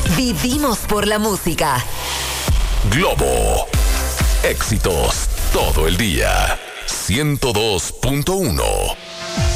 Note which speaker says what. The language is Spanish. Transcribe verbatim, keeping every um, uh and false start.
Speaker 1: Vivimos por la música.
Speaker 2: Globo. Éxitos todo el día. ciento dos punto uno.